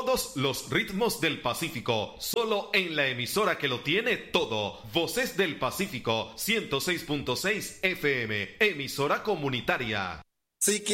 todos los ritmos del Pacífico, solo en la emisora que lo tiene todo. Voces del Pacífico, 106.6 FM, emisora comunitaria. Sí que